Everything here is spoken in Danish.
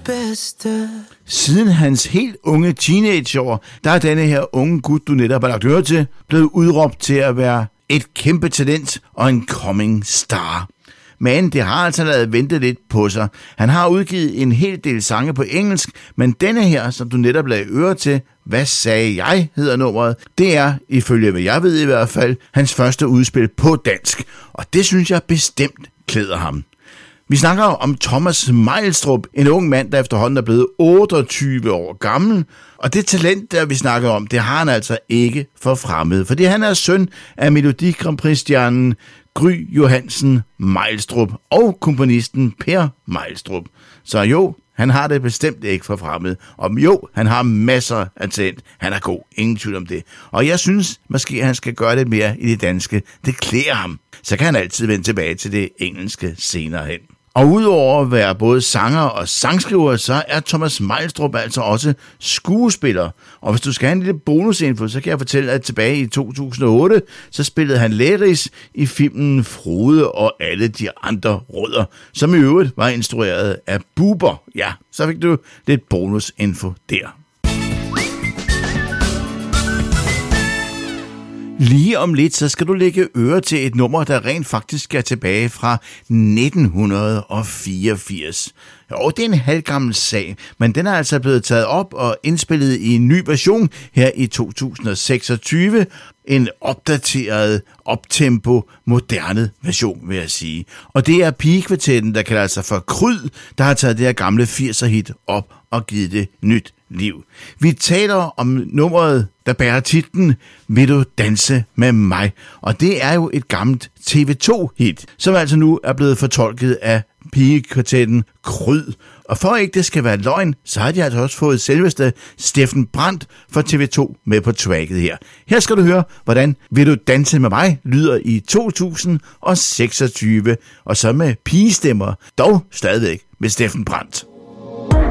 bedste. Siden hans helt unge teenageår, der er denne her unge gut, du netop har lagt øre til, blevet udråbt til at være et kæmpe talent og en coming star. Men det har altså ladet vente lidt på sig. Han har udgivet en hel del sange på engelsk, men denne her, som du netop lagde øre til, Hvad sagde jeg, hedder nummeret, det er, ifølge hvad jeg ved i hvert fald, hans første udspil på dansk. Og det synes jeg bestemt klæder ham. Vi snakker om Thomas Meilstrup, en ung mand, der efterhånden er blevet 28 år gammel. Og det talent, der vi snakker om, det har han altså ikke forfremmet, fordi han er søn af Melodi Grand Prix-stjernen Gry Johansen Meilstrup og komponisten Per Meilstrup. Så jo, han har det bestemt ikke forfremmet. Og jo, han har masser af talent. Han er god, ingen tvivl om det. Og jeg synes måske, han skal gøre lidt mere i det danske. Det klæder ham. Så kan han altid vende tilbage til det engelske senere hen. Og udover at være både sanger og sangskriver, så er Thomas Meilstrup altså også skuespiller. Og hvis du skal have en lille bonusinfo, så kan jeg fortælle, at tilbage i 2008, så spillede han Læris i filmen Frode og alle de andre rødder, som i øvrigt var instrueret af Bubber. Ja, så fik du lidt bonusinfo der. Lige om lidt, så skal du lægge øre til et nummer, der rent faktisk er tilbage fra 1984. Jo, det er en halvgammel sag, men den er altså blevet taget op og indspillet i en ny version her i 2026. En opdateret, optempo, moderne version, vil jeg sige. Og det er Pigekvartetten, der kalder sig for Kryd, der har taget det her gamle 80'er-hit op og givet det nyt liv. Vi taler om nummeret, der bærer titlen Vil du danse med mig? Og det er jo et gammelt TV2-hit, som altså nu er blevet fortolket af Pigekvartetten Kryd. Og for ikke det skal være løgn, så har de altså også fået selveste Steffen Brandt fra TV2 med på tracket her. Her skal du høre, hvordan Vil du danse med mig lyder i 2026, og så med pigestemmer, dog stadigvæk med Steffen Brandt.